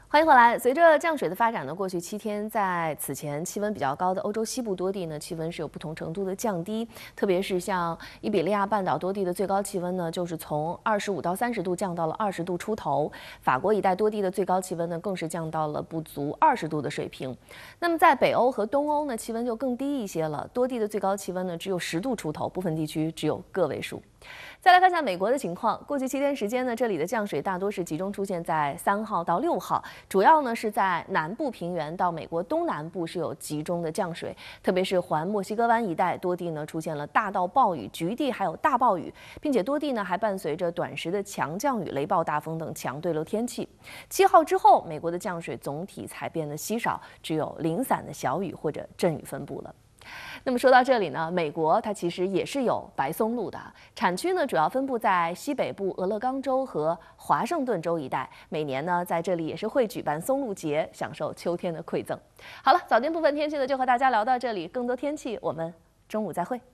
欢迎回来。随着降水的发展呢，过去7天在此前气温比较高的欧洲西部多地呢，气温是有不同程度的降低。特别是像伊比利亚半岛多地的最高气温呢，就是从25到30度降到了20度出头。法国一带多地的最高气温呢，更是降到了不足20度的水平。那么在北欧和东欧呢，气温就更低一些了，多地的最高气温呢只有10度出头，部分地区只有个位数。再来看一下美国的情况，过去7天时间呢，这里的降水大多是集中出现在3号到6号，主要呢是在南部平原到美国东南部是有集中的降水，特别是环墨西哥湾一带多地呢出现了大到暴雨、局地还有大暴雨，并且多地呢还伴随着短时的强降雨、雷暴大风等强对流天气。7号之后，美国的降水总体才变得稀少，只有零散的小雨或者阵雨分布了。那么说到这里呢，美国它其实也是有白松露的，产区呢主要分布在西北部俄勒冈州和华盛顿州一带。每年呢在这里也是会举办松露节，享受秋天的馈赠。好了，早间部分天气呢就和大家聊到这里，更多天气我们中午再会。